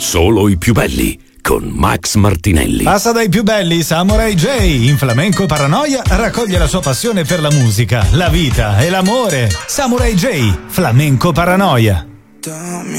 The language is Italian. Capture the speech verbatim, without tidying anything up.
Solo i più belli con Max Martinelli. Passa dai più belli Samurai J. In Flamenco Paranoia raccoglie la sua passione per la musica, la vita e l'amore. Samurai J, Flamenco Paranoia. Dammi